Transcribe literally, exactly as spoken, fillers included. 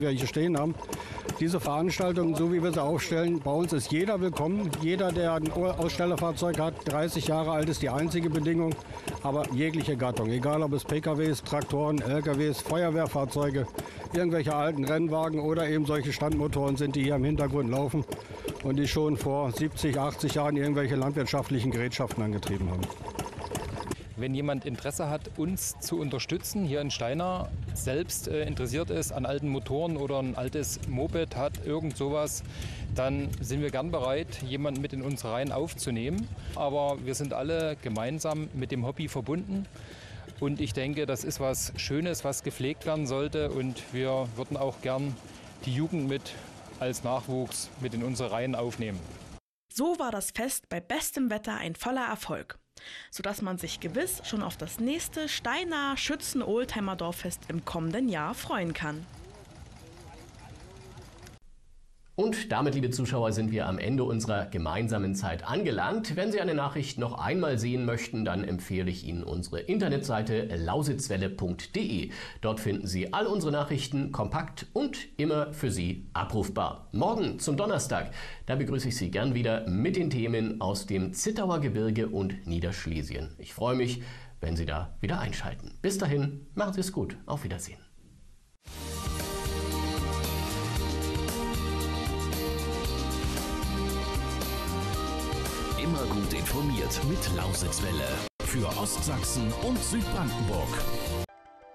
wir hier stehen haben. Diese Veranstaltung, so wie wir sie aufstellen, bei uns ist jeder willkommen. Jeder, der ein Ausstellerfahrzeug hat, dreißig Jahre alt, ist die einzige Bedingung. Aber jegliche Gattung, egal ob es P K Ws, Traktoren, L K Ws, Feuerwehrfahrzeuge, irgendwelche alten Rennwagen oder eben solche Standmotoren sind, die hier im Hintergrund laufen und die schon vor siebzig, achtzig Jahren irgendwelche landwirtschaftlichen Gerätschaften angetrieben haben. Wenn jemand Interesse hat, uns zu unterstützen, hier in Steinau selbst äh, interessiert ist an alten Motoren oder ein altes Moped hat, irgend sowas, dann sind wir gern bereit, jemanden mit in unsere Reihen aufzunehmen. Aber wir sind alle gemeinsam mit dem Hobby verbunden. Und ich denke, das ist was Schönes, was gepflegt werden sollte. Und wir würden auch gern die Jugend mit als Nachwuchs mit in unsere Reihen aufnehmen. So war das Fest bei bestem Wetter ein voller Erfolg, sodass man sich gewiss schon auf das nächste Steinauer Schützen-Oldtimer-Dorffest im kommenden Jahr freuen kann. Und damit, liebe Zuschauer, sind wir am Ende unserer gemeinsamen Zeit angelangt. Wenn Sie eine Nachricht noch einmal sehen möchten, dann empfehle ich Ihnen unsere Internetseite lausitzwelle punkt de. Dort finden Sie all unsere Nachrichten kompakt und immer für Sie abrufbar. Morgen zum Donnerstag, da begrüße ich Sie gern wieder mit den Themen aus dem Zittauer Gebirge und Niederschlesien. Ich freue mich, wenn Sie da wieder einschalten. Bis dahin, machen Sie es gut. Auf Wiedersehen. Immer gut informiert mit Lausitzwelle. Für Ostsachsen und Südbrandenburg.